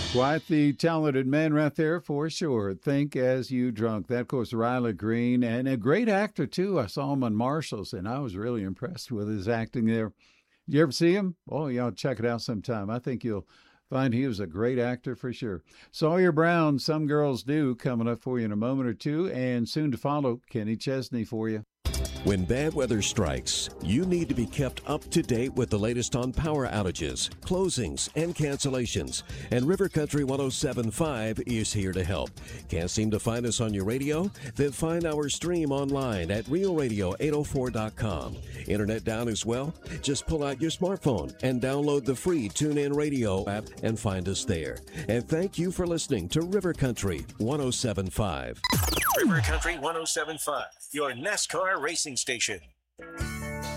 Quite the talented man right there for sure. Think as you drunk. That, of course, Riley Green, and a great actor, too. I saw him on Marshalls, and I was really impressed with his acting there. You ever see him? Oh, y'all check it out sometime. I think you'll find he was a great actor for sure. Sawyer Brown, Some Girls Do, coming up for you in a moment or two, and soon to follow, Kenny Chesney for you. When bad weather strikes, you need to be kept up to date with the latest on power outages, closings, and cancellations. And River Country 107.5 is here to help. Can't seem to find us on your radio? Then find our stream online at realradio804.com. Internet down as well? Just pull out your smartphone and download the free TuneIn Radio app and find us there. And thank you for listening to River Country 107.5. River Country 107.5, your NASCAR racing station.